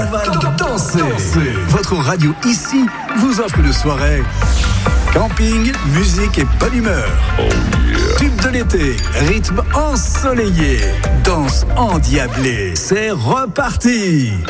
On va danser. Votre radio ici vous offre une soirée. Camping, musique et bonne humeur. Oh yeah. Tube de l'été, rythme ensoleillé, danse endiablée. C'est reparti.